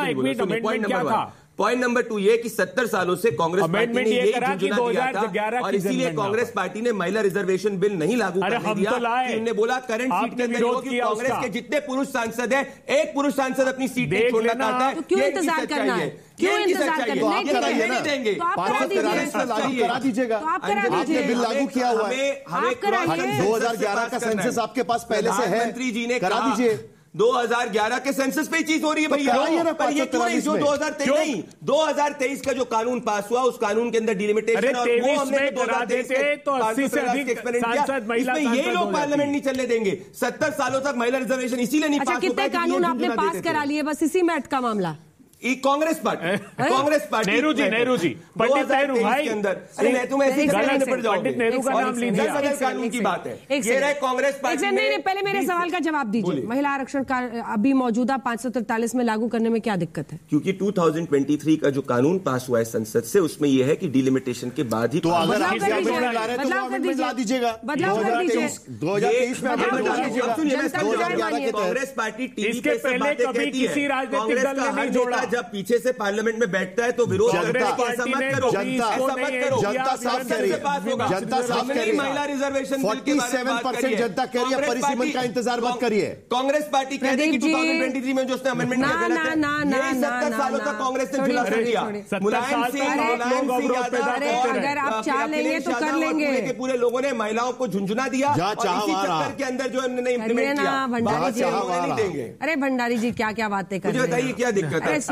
पॉइंट नंबर 2 ये कि 70 सालों से कांग्रेस पार्टी ने यही झुंझुना दिया था और इसीलिए कांग्रेस पार्टी ने महिला रिजर्वेशन बिल नहीं लागू करने दिया। उन्होंने बोला करंट सीट के अंदर होगी, कांग्रेस के जितने पुरुष सांसद हैं, एक पुरुष सांसद अपनी सीट नहीं छोड़ना चाहता है। क्यों इंतजार करना है? क्यों इंतजार करना है? नहीं देंगे, करा दीजिएगा। आपने बिल लागू किया हुआ है, हमें 2011 का सेंसस आपके पास पहले से है, मंत्री जी ने करा दीजिए। 2011 के सेंसस पे ही चीज हो रही है भैया, पर ये क्यों नहीं? जो 2023 नहीं, 2023 का जो कानून पास हुआ, उस कानून के अंदर डिलिमिटेशन और वो हमने 2023 तो 80 से अधिक सांसद महिला, ये लोग पार्लियामेंट नहीं चलने देंगे। 70 सालों तक महिला रिजर्वेशन इसीलिए नहीं पास हो कितने कानून आपने पास करा लिए, बस इसी में अटका मामला। कांग्रेस पार्टी नेहरू जी पंडित नेहरू भाई के अंदर, अरे मैं तुम्हें ऐसे निपट जाऊंगा। पंडित नेहरू का नाम लीजिए, कानून की बात है, ये रहे कांग्रेस पार्टी। नहीं, पहले मेरे सवाल का जवाब दीजिए। महिला आरक्षण का अभी मौजूदा 543 में लागू करने में क्या दिक्कत है? क्योंकि 2023 का जो कानून पास हुआ है संसद से, उसमें यह है कि डिलिमिटेशन के बाद ही, तो अगर आप ला दीजिएगा, बदलाव कर दीजिए। 2023 में कांग्रेस पार्टी टीवी पे बातें कहती है, कांग्रेस का हर नेता जब पीछे से पार्लियामेंट में बैठता है तो विरोध करता है। ऐसा मत करो, जनता साफ कह रही है, जनता साफ कह रही है, महिला रिजर्वेशन 47% जनता कह रही है, परिसीमन का इंतजार मत करिए। कांग्रेस पार्टी कहती है कि 2023 में जो उसने अमेंडमेंट किया गलत है। 70 सालों तक कांग्रेस ने झुलासा दिया। मुलायम सिंह अगर आप चाह लेंगे तो कर लेंगे। के पूरे लोगों ने महिलाओं को झुंझुना दिया और इसी चक्कर के अंदर जो उन्होंने इम्प्लीमेंट किया, भंडारी जी। अरे भंडारी जी क्या क्या बातें कर रहे हैं, बताइए क्या दिक्कत है?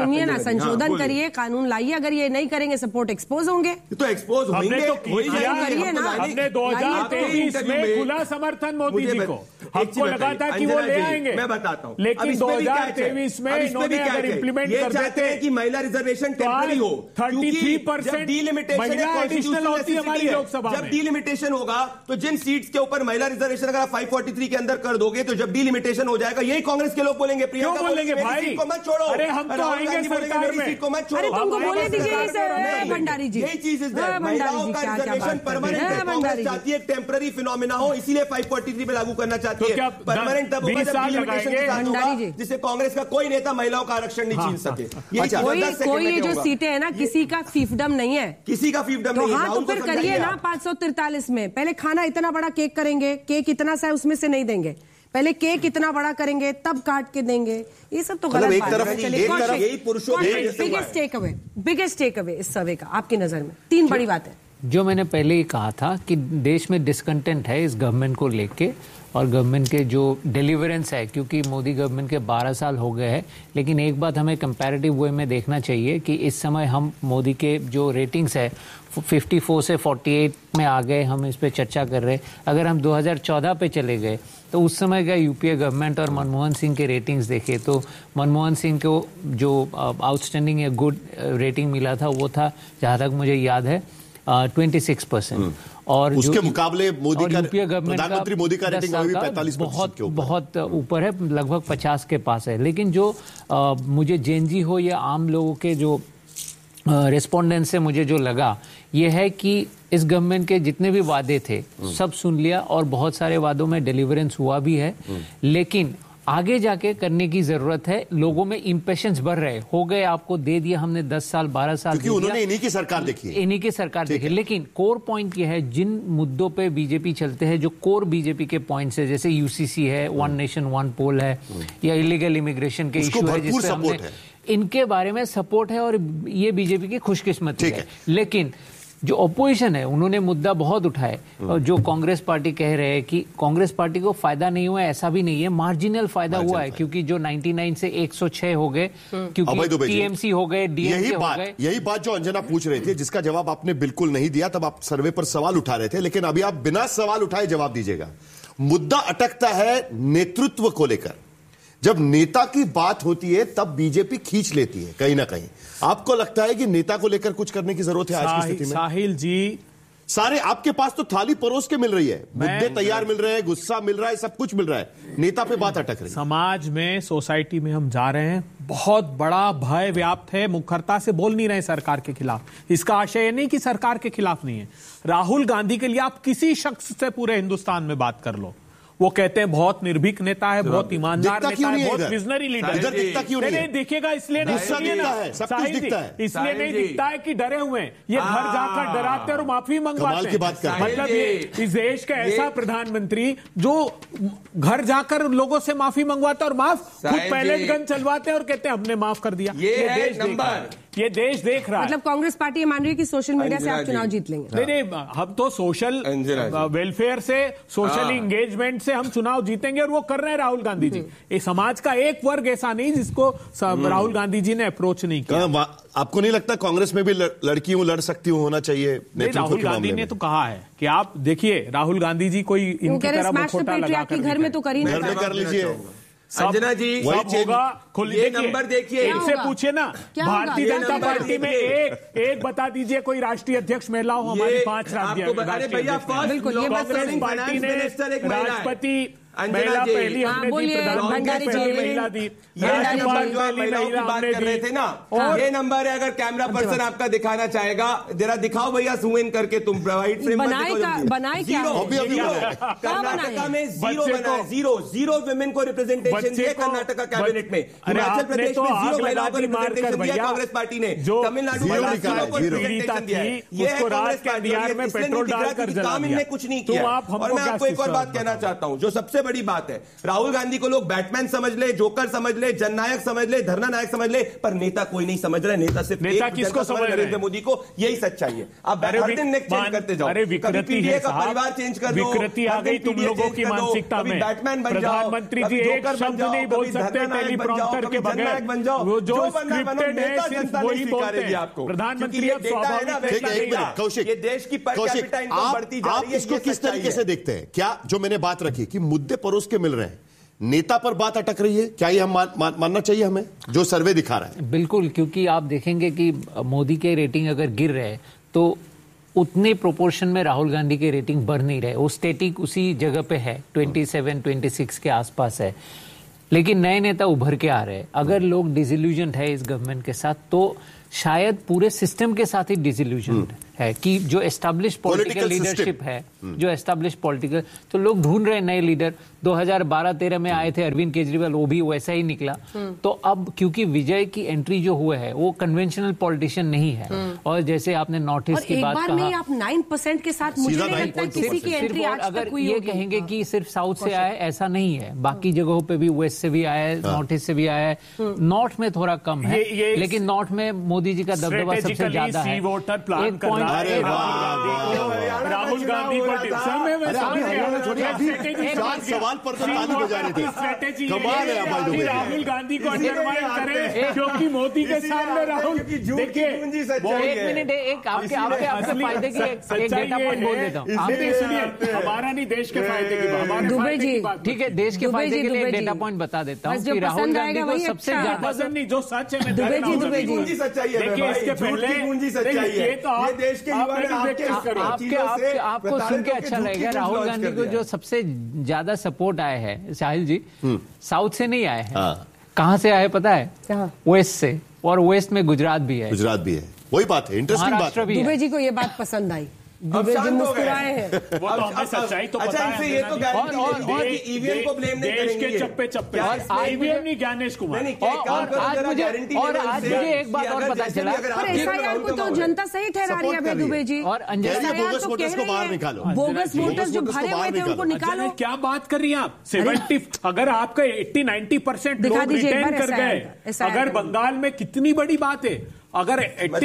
सुनिए ना, संशोधन करिए, कानून लाइए। अगर ये नहीं करेंगे सपोर्ट एक्सपोज होंगे तो एक्सपोज होंगे। करिए ना, हमने 2023 में खुला समर्थन मोदी जी को, हमको लगा था कि वो ले आएंगे। मैं बताता हूँ, लेकिन 2023 में इन्होंने अगर इम्प्लीमेंट कर देते कि महिला रिजर्वेशन टेम्पररी हो, 33% महिला एडिशनल होती है हमारी लोकसभा में। जब डिलिमिटेशन होगा तो जिन सीट्स के ऊपर महिला रिजर्वेशन अगर आप 543 के अंदर कर दोगे, तो जब डिलिमिटेशन हो जाएगा, यही कांग्रेस के लोग बोलेंगे, क्यों बोलेंगे भाई? को मत छोड़ो, अरे हम तो आएंगे सरकार में, सीट को मत छोड़ो। अरे तुमको बोले दीजिए भंडारी जी, यही चीज है, महिलाओं का रिजर्वेशन परमानेंट है। कांग्रेस चाहती है टेम्पररी फिनोमिना हो, इसीलिए 543 पे लागू करना चाहती है। परमानेंट तब होगा जब डिलिमिटेशन के साथ होगा, जिससे कांग्रेस का कोई नेता महिलाओं का आरक्षण नहीं छीन सके। कोई ये जो सीटें है ना, किसी का फीफडम नहीं है, किसी का फीफडम नहीं है। हाँ, तो फिर करिए ना 543 में। पहले खाना इतना बड़ा केक करेंगे, केक इतना सा है उसमें से नहीं देंगे, पहले केक इतना बड़ा करेंगे तब काट के देंगे। ये सब तो गलत बात है। यही पुरुषों बिगेस्ट टेक अवे इस सर्वे का आपकी नजर में 3 बड़ी बात है। जो मैंने पहले ही कहा था कि देश में डिसकंटेंट है इस गवर्नमेंट को लेके, और गवर्नमेंट के जो डिलीवरेंस है, क्योंकि मोदी गवर्नमेंट के 12 साल हो गए हैं। लेकिन एक बात हमें कंपैरेटिव वे में देखना चाहिए कि इस समय हम मोदी के जो रेटिंग्स है 54 से 48 में आ गए, हम इस पे चर्चा कर रहे हैं। अगर हम 2014 पे चले गए तो उस समय का यूपीए गवर्नमेंट और मनमोहन सिंह के रेटिंग्स देखे तो मनमोहन सिंह को जो आउटस्टैंडिंग या गुड रेटिंग मिला था वो था, जहाँ तक मुझे याद है, 26%। और उसके मुकाबले मोदी का, प्रधानमंत्री मोदी का रेटिंग अभी 45% के ऊपर, बहुत ऊपर है, लगभग 50 के पास है। लेकिन जो मुझे जेनजी हो या आम लोगों के जो रेस्पोंडेंट से मुझे जो लगा ये है कि इस गवर्नमेंट के जितने भी वादे थे सब सुन लिया, और बहुत सारे वादों में डिलीवरेंस हुआ भी है। लेकिन आगे जाके करने की जरूरत है। लोगों में इंपेशंस बढ़ रहे, हो गए, आपको दे दिया हमने 10 साल 12 साल, क्योंकि उन्होंने इन्हीं की सरकार देखी है, इन्हीं की सरकार देखी। लेकिन कोर पॉइंट ये है, जिन मुद्दों पे बीजेपी चलते हैं, जो कोर बीजेपी के पॉइंट्स है, जैसे यूसीसी है, वन नेशन वन पोल है, या इलीगल इमिग्रेशन के इशू है, जिसपे हमने इनके बारे में सपोर्ट है, और ये बीजेपी की खुशकिस्मती है। लेकिन जो अपोजिशन है उन्होंने मुद्दा बहुत उठाए, और जो कांग्रेस पार्टी कह रहे हैं कि कांग्रेस पार्टी को फायदा नहीं हुआ, ऐसा भी नहीं है, मार्जिनल फायदा हुआ है, क्योंकि जो 99 से 106 हो गए, क्योंकि टीएमसी हो गए, डीएमके हो गए। यही बात जो अंजना पूछ रही थी, जिसका जवाब आपने बिल्कुल नहीं दिया, तब आप सर्वे पर सवाल उठा रहे थे, लेकिन अभी आप बिना सवाल उठाए जवाब दीजिएगा। मुद्दा अटकता है नेतृत्व को लेकर। जब नेता की बात होती है तब बीजेपी खींच लेती है कहीं ना कहीं। आपको लगता है कि नेता को लेकर कुछ करने की जरूरत है आज की स्थिति में? साहिल जी, सारे आपके पास तो थाली परोस के मिल रही है, मुद्दे तैयार मिल रहे हैं, गुस्सा मिल रहा है, सब कुछ मिल रहा है, नेता पे बात अटक रही है। समाज में, सोसाइटी में हम जा रहे हैं, बहुत बड़ा भय व्याप्त है, मुखरता से बोल नहीं रहे सरकार के खिलाफ। इसका आशय नहीं कि सरकार के खिलाफ नहीं है। राहुल गांधी के लिए आप किसी शख्स से पूरे हिंदुस्तान में बात कर लो, वो कहते हैं बहुत निर्भीक नेता है, बहुत ईमानदार नेता है, बहुत विजनरी लीडर है। नहीं दिखेगा, इसलिए नहीं, इसलिए नहीं दिखता है कि डरे हुए हैं। ये घर जाकर डराते और माफी मंगवाते हैं। मतलब ये इस देश का ऐसा प्रधानमंत्री जो घर जाकर लोगों से माफी मंगवाते और खुद पैलेट गन चलवाते हैं और कहते हैं हमने माफ कर दिया। ये देश देख रहा है। मतलब कांग्रेस पार्टी ये मान रही है कि सोशल मीडिया से आप चुनाव जीत लेंगे। नहीं, हम तो सोशल वेलफेयर से, सोशल इंगेजमेंट से हम चुनाव जीतेंगे, और वो कर रहे हैं राहुल गांधी जी। ये समाज का एक वर्ग ऐसा नहीं जिसको राहुल गांधी जी ने अप्रोच नहीं किया। आपको नहीं लगता कांग्रेस में भी लड़की लड़ सकती होना चाहिए? राहुल गांधी ने तो कहा है कि आप देखिए, राहुल गांधी जी कोई इनकी तरह मुखौटा लगा कर घर में तो कर लीजिए। अंजना जी, सब होगा। ये नंबर देखिए, इनसे पूछिए ना, भारतीय जनता पार्टी में एक बता दीजिए कोई राष्ट्रीय अध्यक्ष महिला हो हमारी 5 कांग्रेस पार्टी ने राष्ट्रपति महिला पहली हमने दी, प्रधानमंत्री पहली महिला दी, राज्यपाल पहली महिला हमने दी ना। और ये नंबर है, अगर कैमरा पर्सन आपका दिखाना चाहेगा, जरा दिखाओ भैया, जूम इन करके तुम व्हाइट फ्रेम बनाए क्या? कर्नाटका में जीरो वुमेन को रिप्रेजेंटेशन दिया कर्नाटका कैबिनेट में। हिमाचल प्रदेश में 0 महिलाओं को रिप्रेजेंटेशन दिया कांग्रेस पार्टी ने। तमिलनाडु में 0 को रिप्रेजेंटेशन दिया है। ये है कांग्रेस का काम, इनने कुछ नहीं किया। और मैं आपको एक और बात कहना चाहता हूं, जो सबसे बड़ी बात है। राहुल गांधी को लोग बैटमैन समझ ले, जोकर समझ ले, जननायक समझ ले, धरना नायक समझ ले, पर नेता कोई नहीं समझ रहा है। नेता सिर्फ नेता किसको समझ रहे हैं? नरेंद्र मोदी को। यही सच्चाई है। आप हर दिन नेक चेंज करते जाओ। कभी पीडीए का परिवार चेंज कर दो, विकृति आ गई तुम लोगों की मानसिकता में। बैटमैन बन जाओ, प्रधानमंत्री जी एक शब्द नहीं बोल सकते टेलीप्रॉम्प्टर के बगैर, बन जाओ। वो जो स्क्रिप्टेड है सिर्फ वही बोलते हैं आपको। प्रधानमंत्री अब स्वाभाविक। कौशिक, ये देश की पर कैपिटा इनकम बढ़ती जा रही है। इसको किस तरीके से देखते हैं? क्या जो मैंने बात रखी कि मुद्दे परोस के मिल रहे हैं, नेता पर बात अटक रही है, क्या ये हम मानना चाहिए हमें जो सर्वे दिखा रहा है? बिल्कुल, क्योंकि आप देखेंगे कि मोदी के रेटिंग अगर गिर रहे तो उतने प्रोपोर्शन में राहुल गांधी के रेटिंग बढ़ नहीं रहे। वो स्टैटिक उसी जगह पे है, 27-26 के आसपास है। लेकिन नए नेता उभर के आ रहे हैं। अगर लोग डिसइल्यूजन्ड है इस गवर्नमेंट के साथ, तो शायद पूरे सिस्टम के साथ ही डिसइल्यूजन्ड है कि जो एस्टैब्लिश पॉलिटिकल लीडरशिप है, जो एस्टैब्लिश पॉलिटिकल, तो लोग ढूंढ रहे हैं नए लीडर। 2012-13 में आए थे अरविंद केजरीवाल, वो भी वैसा ही निकला। तो अब क्योंकि विजय की एंट्री जो हुआ है वो कन्वेंशनल पॉलिटिशियन नहीं है। और जैसे आपने नॉर्थ ईस्ट की बात कहा, आप 9% के साथ मुझे नहीं लगता किसी की एंट्री आज तक अगर हुई ये होगी। कहेंगे कि सिर्फ साउथ से आया है, ऐसा नहीं है। बाकी जगहों पे भी, वेस्ट से भी आया है, नॉर्थ ईस्ट से भी आया है। नॉर्थ में थोड़ा कम है, लेकिन नॉर्थ में मोदी जी का दबदबा सबसे ज्यादा है। वोटर प्लान कर रहा है राहुल गांधी को। सवाल पर तो ताली बजा रहे थे। स्ट्रेटेजी कमाल है अभय दुबे। राहुल गांधी को अंडरमाइन करे, क्योंकि मोदी के सामने राहुल, देखिए एक मिनट, एक आपके फायदे की एक डेटा पॉइंट बोल देता हूँ। आप सुनिए, हमारा नहीं, देश के फायदे की बात। दुबे जी, ठीक है, देश के फायदे के लिए एक डेटा पॉइंट बता देता हूँ कि राहुल गांधी को सबसे ज्यादा, नहीं जो सच है, दुबे जी सच्चाई है। देखिए इसके पहले ये देश के युवा ने आपको सुन के अच्छा लगेगा। राहुल गांधी को जो सबसे ज्यादा सपोर्ट आया है साहिल जी, साउथ से नहीं आया है। कहां से आया पता है? वेस्ट से, और वेस्ट में गुजरात भी है। गुजरात भी है, वही बात है, इंटरेस्टिंग बात है। दुबे जी को ये बात पसंद आई, दुबे जी मुस्कुराए हैं। वो तो हमें सच्चाई तो पता है। ये तो ईवीएम को ब्लेम नहीं देश करेंगे। के चप्पे चप्पे, ईवीएम नहीं, ज्ञानेश कुमार। आज मुझे एक बात और पता चला, पर एसआईआर को तो जनता सही ठहरा रही है दुबे जी। और बोगस वोटर्स को बाहर निकालो, बोगस वोटर्स जो भरे हुए थे उनको निकालो। क्या बात कर रही हैं आप? 70, अगर आपका 80-90% दिखा लोग दीजिए एक रिटर्न बार कर गए, SIR अगर बंगाल में कितनी बड़ी बात है। अगर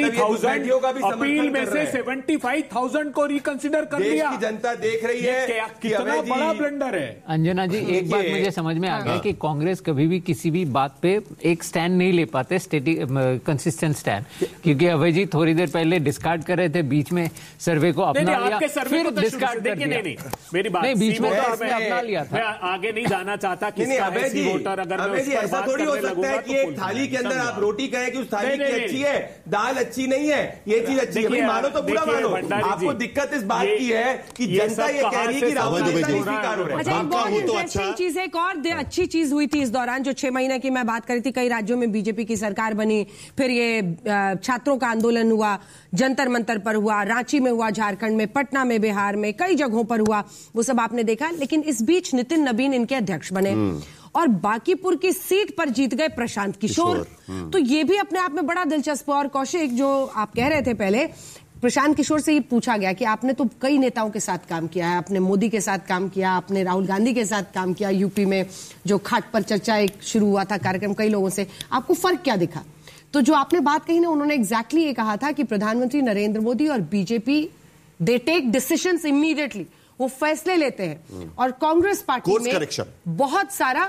80,000 अपील में से 75,000 को रिकंसिडर कर दिया, की जनता देख रही है कितना बड़ा ब्लंडर है। अंजना जी, एक बात मुझे समझ में आ गया कि कांग्रेस कभी भी किसी भी बात पे एक स्टैंड नहीं ले पाते, कंसिस्टेंट स्टैंड। क्योंकि अभय जी थोड़ी देर पहले डिस्कार्ड कर रहे थे, बीच में सर्वे को अपना लिया, फिर डिस्कार्ड कर दिया। मेरी बात नहीं, बीच में तो आपने अपना लिया था। मैं आगे नहीं जाना चाहता कि वोटर, अगर ऐसा थोड़ी हो सकता है कि एक थाली के अंदर आप रोटी कहें कि उस थाली की अच्छी है, दाल अच्छी नहीं है, ये चीज अच्छी है। भाई मानो तो बुरा मानो। आपको दिक्कत इस बात की है कि जनता ये कह रही है कि राहुल गांधी स्वीकार हो रहे हैं। अच्छा, एक बहुत इंटरेस्टिंग चीज, एक और अच्छी चीज हुई थी इस दौरान, जो 6 महीने की मैं बात करी थी। कई राज्यों में बीजेपी की सरकार बनी, फिर ये छात्रों का आंदोलन हुआ, जंतर मंतर पर हुआ, रांची में हुआ, झारखंड में, पटना में, बिहार में, कई जगहों पर हुआ, वो सब आपने देखा। लेकिन इस बीच नितिन नबीन इनके अध्यक्ष बने और बांकीपुर की सीट पर जीत गए प्रशांत किशोर। तो ये भी अपने आप में बड़ा दिलचस्प। और कौशिक, जो आप कह रहे थे पहले, प्रशांत किशोर से ये पूछा गया कि आपने तो कई नेताओं के साथ काम किया है, आपने मोदी के साथ काम किया, आपने राहुल गांधी के साथ काम किया, यूपी में जो खाट पर चर्चा एक शुरू हुआ था कार्यक्रम कई लोगों से, आपको फर्क क्या दिखा? तो जो आपने बात कही ना, उन्होंने एग्जैक्टली ये कहा था कि प्रधानमंत्री नरेंद्र मोदी और BJP, they take decisions immediately, वो फैसले लेते हैं। और कांग्रेस पार्टी में बहुत सारा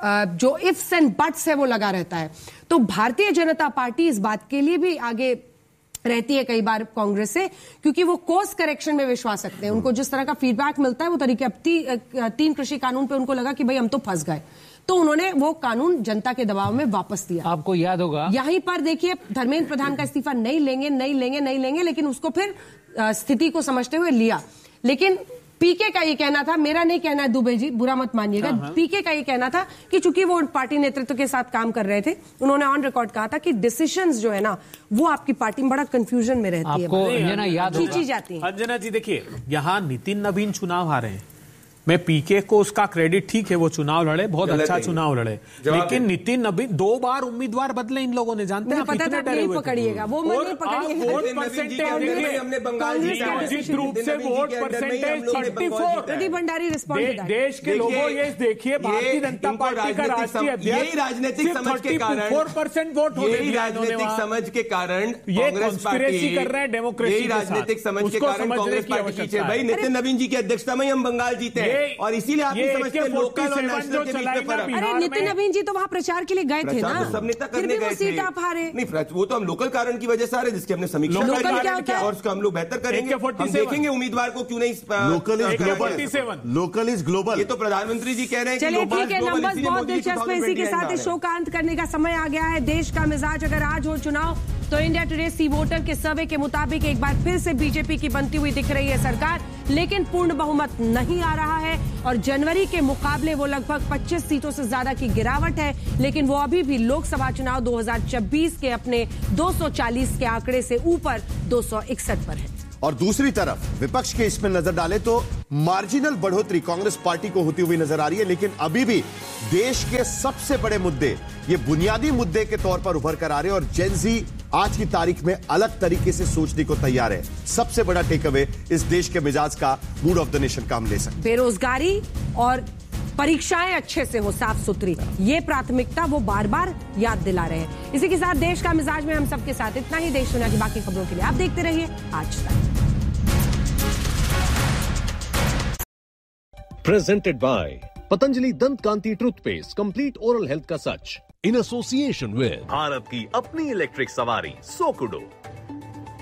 जो इफ्स एंड बट्स है वो लगा रहता है। तो भारतीय जनता पार्टी इस बात के लिए भी आगे रहती है कई बार कांग्रेस से, क्योंकि वो कोर्स करेक्शन में विश्वास रखते हैं। उनको जिस तरह का फीडबैक मिलता है वो तरीके, अब 3 कृषि कानून पे उनको लगा कि भाई हम तो फंस गए, तो उन्होंने वो कानून जनता के दबाव में वापस दिया। आपको याद होगा, यहीं पर देखिए, धर्मेंद्र प्रधान का इस्तीफा नहीं लेंगे, लेकिन उसको फिर स्थिति को समझते हुए लिया। लेकिन पीके का ये कहना था, मेरा नहीं कहना है दुबे जी, बुरा मत मानिएगा, पीके का ये कहना था कि चूंकि वो पार्टी नेतृत्व के साथ काम कर रहे थे, उन्होंने ऑन रिकॉर्ड कहा था कि डिसीजंस जो है ना, वो आपकी पार्टी में बड़ा कंफ्यूजन में रहती है, आपको अंजना याद खींची जाती है। अंजना जी देखिए, यहाँ नितिन नबीन चुनाव हारे हैं, मैं पीके को उसका क्रेडिट, ठीक है वो चुनाव लड़े, बहुत अच्छा चुनाव लड़े, लेकिन नितिन नवीन 2 बार उम्मीदवार बदले इन लोगों ने, जानते हैं पता था नहीं पकड़िएगा वो नहीं पकड़िएगा। वोट परसेंटेज निश्चित रूप से vote percentage 34। Pradeep Bhandari respond. देश के लोगों ये देखिए, भारतीय जनता पार्टी का राष्ट्रीय अध्यक्ष राजनीतिक समझ के कारण 4% वोट हो गए। राजनीतिक समझ के कारण ये कॉन्स्पिरेसी कर रहे हैं डेमोक्रेसी के साथ, राजनीतिक समझ के कारण कांग्रेस पार्टी पीछे। भाई नितिन नवीन जी की अध्यक्षता में हम बंगाल जीते हैं और इसीलिए आप समझते हैं लोकल और नेशनल के बीच में फर्क। अरे नितिन नवीन जी तो वहां प्रचार के लिए गए थे ना, सब नेता करने गए थे, सीट आप हारे। नहीं वो तो हम लोकल कारण की वजह से हारे, जिसकी हमने समीक्षा की और उसको हम लोग बेहतर करेंगे। हम देखेंगे उम्मीदवार को क्यों नहीं। लोकल इज ग्लोबल, ये तो प्रधानमंत्री जी कह रहे हैं। चलिए ठीक है, नंबर्स बहुत दिलचस्प है। इसी के साथ इस शो का अंत करने का समय आ गया है। देश का मिजाज अगर आज हो चुनाव तो इंडिया टुडे सी वोटर के सर्वे के मुताबिक एक बार फिर से बीजेपी की बनती हुई दिख रही है सरकार, लेकिन पूर्ण बहुमत नहीं आ रहा है और जनवरी के मुकाबले वो लगभग 25 सीटों से ज्यादा की गिरावट है, लेकिन वो अभी भी लोकसभा चुनाव 2026 के अपने 240 के आंकड़े से ऊपर 261 पर है। और दूसरी तरफ विपक्ष के इसमें नजर डालें तो मार्जिनल बढ़ोतरी कांग्रेस पार्टी को होती हुई नजर आ रही है, लेकिन अभी भी देश के सबसे बड़े मुद्दे, ये बुनियादी मुद्दे के तौर पर उभर कर आ रहे हैं और जेन ज़ी आज की तारीख में अलग तरीके से सोचने को तैयार है। सबसे बड़ा टेक अवे इस देश के मिजाज का, मूड ऑफ द नेशन का हम ले सकते हैं। बेरोजगारी और परीक्षाएं अच्छे से हो, साफ सुथरी, ये प्राथमिकता वो बार बार याद दिला रहे हैं। इसी के साथ देश का मिजाज में हम सबके साथ इतना ही। देश दुनिया की बाकी खबरों के लिए आप देखते रहिए आज तक। Presented by Patanjali Dant Kanti Toothpaste, complete oral health का सच, in association with भारत की अपनी इलेक्ट्रिक सवारी सोकुडो।